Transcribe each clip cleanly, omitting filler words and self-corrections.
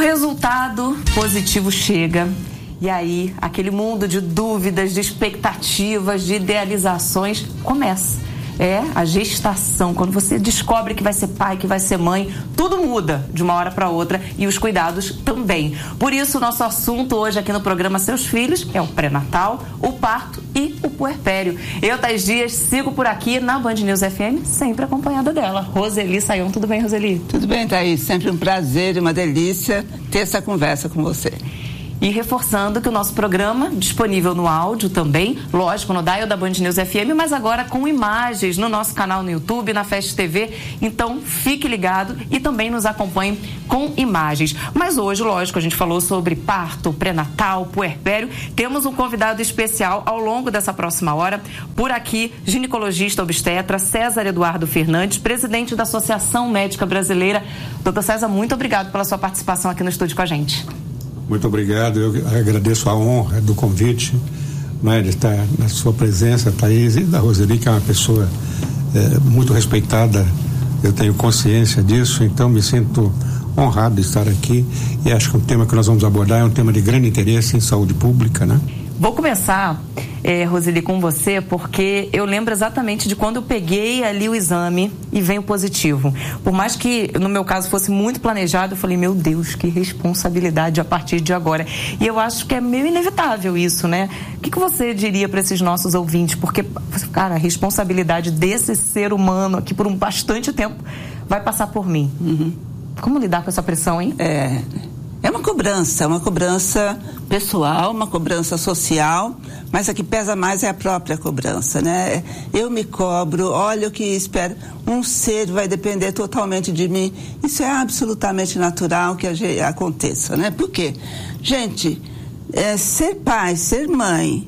resultado positivo chega. E aí, aquele mundo de dúvidas, de expectativas, de idealizações começa. É a gestação, quando você descobre que vai ser pai, que vai ser mãe, tudo muda de uma hora para outra e os cuidados também. Por isso, o nosso assunto hoje aqui no programa Seus Filhos é o pré-natal, o parto e o puerpério. Eu, Thais Dias, sigo por aqui na Band News FM, sempre acompanhada dela. Roseli Sayão, tudo bem, Roseli? Tudo bem, Thaís. Sempre um prazer e uma delícia ter essa conversa com você. E reforçando que o nosso programa, disponível no áudio também, lógico, no dial da Band News FM, mas agora com imagens no nosso canal no YouTube, na Fast TV. Então, fique ligado e também nos acompanhe com imagens. Mas hoje, lógico, a gente falou sobre parto, pré-natal, puerpério. Temos um convidado especial ao longo dessa próxima hora. Por aqui, ginecologista obstetra César Eduardo Fernandes, presidente da Associação Médica Brasileira. Doutor César, muito obrigado pela sua participação aqui no estúdio com a gente. Muito obrigado, eu agradeço a honra do convite, né, de estar na sua presença, Thaís, e da Roseli, que é uma pessoa muito respeitada, eu tenho consciência disso, então me sinto honrado de estar aqui e acho que o tema que nós vamos abordar é um tema de grande interesse em saúde pública, né? Vou começar, Roseli, com você, porque eu lembro exatamente de quando eu peguei ali o exame e veio positivo. Por mais que, no meu caso, fosse muito planejado, eu falei, meu Deus, que responsabilidade a partir de agora. E eu acho que é meio inevitável isso, né? O que você diria para esses nossos ouvintes? Porque, cara, a responsabilidade desse ser humano aqui por bastante tempo vai passar por mim. Uhum. Como lidar com essa pressão, hein? É uma cobrança pessoal, uma cobrança social, mas a que pesa mais é a própria cobrança, né? Eu me cobro, olha o que espero, um ser vai depender totalmente de mim. Isso é absolutamente natural que aconteça, né? Por quê? Gente, ser pai, ser mãe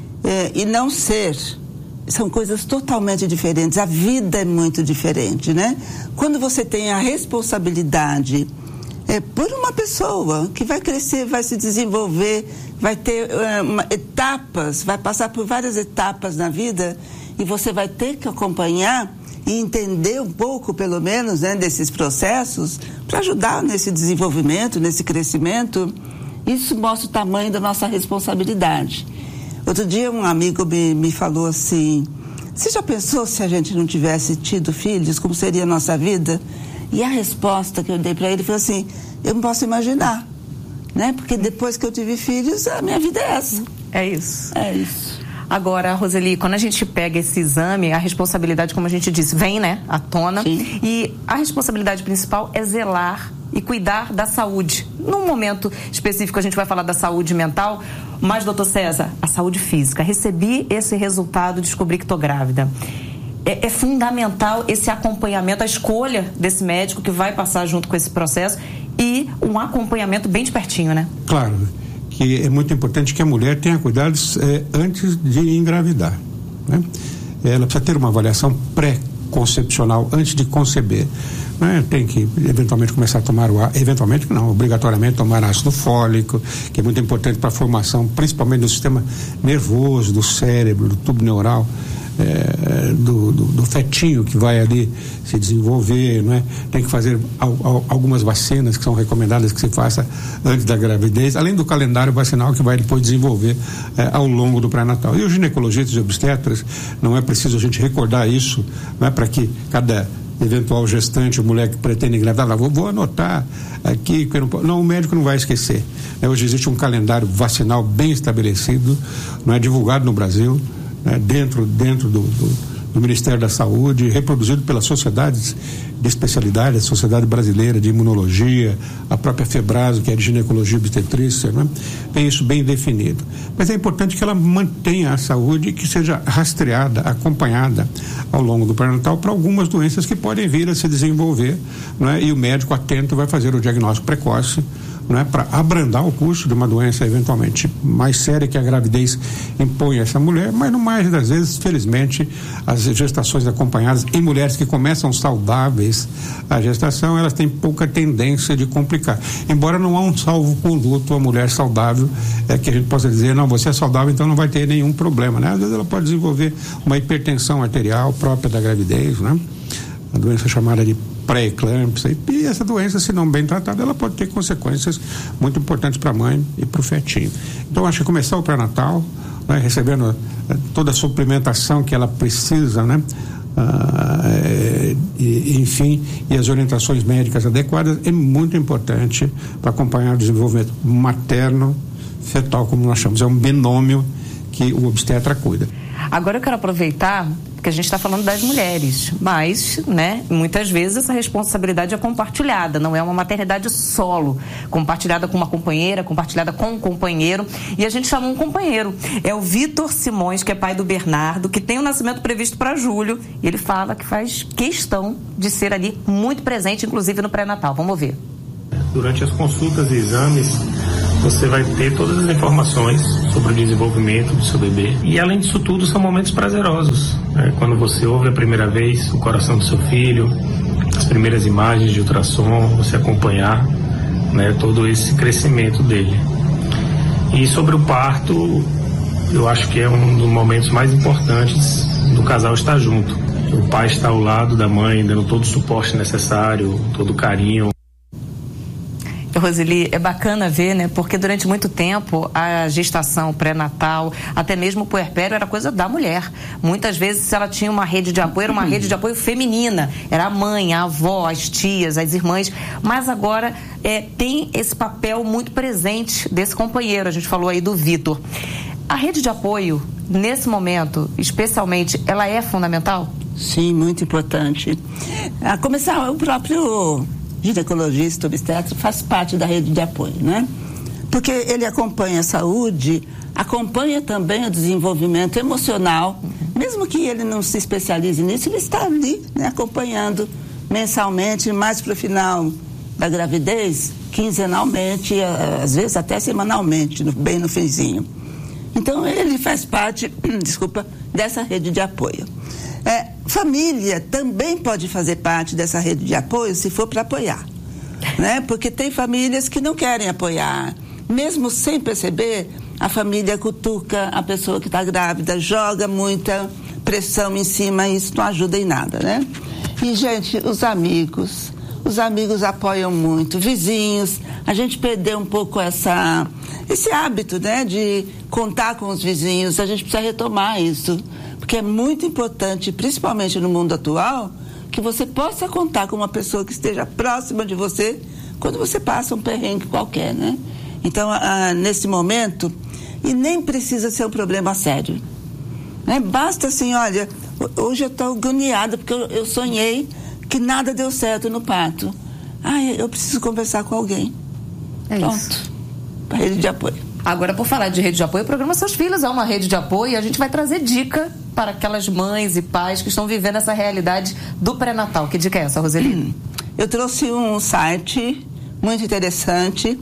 e não ser, são coisas totalmente diferentes. A vida é muito diferente, né? Quando você tem a responsabilidade por uma pessoa que vai crescer, vai se desenvolver, vai ter etapas, vai passar por várias etapas na vida e você vai ter que acompanhar e entender um pouco, pelo menos, né, desses processos para ajudar nesse desenvolvimento, nesse crescimento. Isso mostra o tamanho da nossa responsabilidade. Outro dia um amigo me falou assim, você já pensou se a gente não tivesse tido filhos, como seria a nossa vida? E a resposta que eu dei para ele foi assim, eu não posso imaginar, né? Porque depois que eu tive filhos, a minha vida é essa. É isso. É isso. Agora, Roseli, quando a gente pega esse exame, a responsabilidade, como a gente disse, vem, né, à tona. Sim. E a responsabilidade principal é zelar e cuidar da saúde. Num momento específico, a gente vai falar da saúde mental, mas, doutor César, a saúde física. Recebi esse resultado, descobri que estou grávida. É fundamental esse acompanhamento, a escolha desse médico que vai passar junto com esse processo e um acompanhamento bem de pertinho, né? Claro, que é muito importante que a mulher tenha cuidados antes de engravidar, né? Ela precisa ter uma avaliação pré-concepcional antes de conceber, né? Tem que eventualmente começar a tomar eventualmente não, obrigatoriamente tomar ácido fólico, que é muito importante para a formação, principalmente do sistema nervoso, do cérebro, do tubo neural. Do fetinho que vai ali se desenvolver, não é? Tem que fazer algumas vacinas que são recomendadas que se faça antes da gravidez, além do calendário vacinal que vai depois desenvolver ao longo do pré-natal. E os ginecologistas e obstetras, não é preciso a gente recordar isso, não é, para que cada eventual gestante ou mulher que pretende engravidar, vou anotar aqui, não, o médico não vai esquecer. Hoje existe um calendário vacinal bem estabelecido, não é, divulgado no Brasil, dentro do Ministério da Saúde, reproduzido pelas sociedades de especialidade, a Sociedade Brasileira de Imunologia, a própria FEBRASO, que é de ginecologia e obstetrícia, né? Tem isso bem definido. Mas é importante que ela mantenha a saúde e que seja rastreada, acompanhada ao longo do pré-natal para algumas doenças que podem vir a se desenvolver, né? E o médico atento vai fazer o diagnóstico precoce, né, para abrandar o curso de uma doença eventualmente mais séria que a gravidez impõe a essa mulher, mas no mais das vezes, felizmente, as gestações acompanhadas em mulheres que começam saudáveis a gestação, elas têm pouca tendência de complicar, embora não há um salvo-conduto a mulher saudável, que a gente possa dizer, não, você é saudável, então não vai ter nenhum problema, né? Às vezes ela pode desenvolver uma hipertensão arterial própria da gravidez, né? uma doença chamada de pré-eclâmpsia, e essa doença, se não bem tratada, ela pode ter consequências muito importantes para a mãe e para o fetinho. Então, acho que começar o pré-natal, né, recebendo toda a suplementação que ela precisa, né, enfim, e as orientações médicas adequadas, é muito importante para acompanhar o desenvolvimento materno, fetal, como nós chamamos. É um binômio que o obstetra cuida. Agora eu quero aproveitar que a gente está falando das mulheres, mas, né, muitas vezes essa responsabilidade é compartilhada, não é uma maternidade solo, compartilhada com uma companheira, compartilhada com um companheiro, e a gente chamou um companheiro, é o Vitor Simões, que é pai do Bernardo, que tem o nascimento previsto para julho, e ele fala que faz questão de ser ali muito presente, inclusive no pré-natal. Vamos ouvir. Durante as consultas e exames, você vai ter todas as informações sobre o desenvolvimento do seu bebê. E além disso tudo, são momentos prazerosos, né? Quando você ouve a primeira vez o coração do seu filho, as primeiras imagens de ultrassom, você acompanhar, né, todo esse crescimento dele. E sobre o parto, eu acho que é um dos momentos mais importantes do casal estar junto. O pai está ao lado da mãe, dando todo o suporte necessário, todo o carinho. Roseli, é bacana ver, né? Porque durante muito tempo a gestação pré-natal, até mesmo o puerpério, era coisa da mulher. Muitas vezes, se ela tinha uma rede de apoio, era uma rede de apoio feminina. Era a mãe, a avó, as tias, as irmãs. Mas agora tem esse papel muito presente desse companheiro. A gente falou aí do Vitor. A rede de apoio, nesse momento, especialmente, ela é fundamental? Sim, muito importante. A começar, o próprio ginecologista, obstetra, faz parte da rede de apoio, né? Porque ele acompanha a saúde, acompanha também o desenvolvimento emocional, mesmo que ele não se especialize nisso, ele está ali, né, acompanhando mensalmente, mais para o final da gravidez, quinzenalmente, às vezes até semanalmente, bem no finzinho. Então, ele faz parte, dessa rede de apoio. Família também pode fazer parte dessa rede de apoio se for para apoiar, né? Porque tem famílias que não querem apoiar, mesmo sem perceber, a família cutuca a pessoa que está grávida, joga muita pressão em cima e isso não ajuda em nada, né? E, gente, os amigos apoiam muito, vizinhos, a gente perdeu um pouco esse hábito, né, de contar com os vizinhos, a gente precisa retomar isso. Porque é muito importante, principalmente no mundo atual, que você possa contar com uma pessoa que esteja próxima de você quando você passa um perrengue qualquer, né? Então, nesse momento, e nem precisa ser um problema sério, né? Basta assim, olha, hoje eu estou agoniada porque eu sonhei que nada deu certo no parto. Eu preciso conversar com alguém. Pronto. Isso. Para rede de apoio. Agora, por falar de rede de apoio, o programa Seus Filhos é uma rede de apoio e a gente vai trazer dica para aquelas mães e pais que estão vivendo essa realidade do pré-natal. Que dica é essa, Roseli? Eu trouxe um site muito interessante.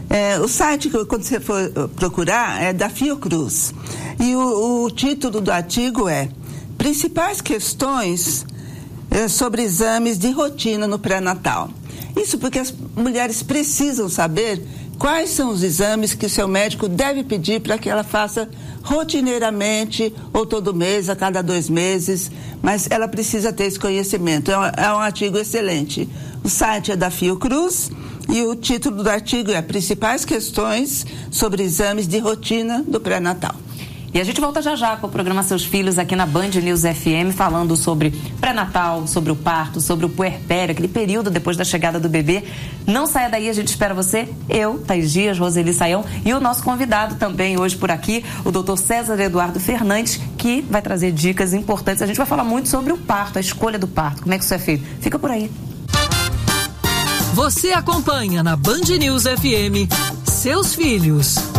O site, quando você for procurar, é da Fiocruz. E o título do artigo é Principais questões sobre exames de rotina no pré-natal. Isso porque as mulheres precisam saber quais são os exames que o seu médico deve pedir para que ela faça rotineiramente, ou todo mês, a cada 2 meses, mas ela precisa ter esse conhecimento. É um artigo excelente. O site é da Fiocruz e o título do artigo é Principais questões sobre exames de rotina do pré-natal. E a gente volta já com o programa Seus Filhos aqui na Band News FM, falando sobre pré-natal, sobre o parto, sobre o puerpério, aquele período depois da chegada do bebê. Não saia daí, a gente espera você, eu, Thaís Dias, Roseli Saião e o nosso convidado também hoje por aqui, o Dr. César Eduardo Fernandes, que vai trazer dicas importantes. A gente vai falar muito sobre o parto, a escolha do parto, como é que isso é feito. Fica por aí. Você acompanha na Band News FM Seus Filhos.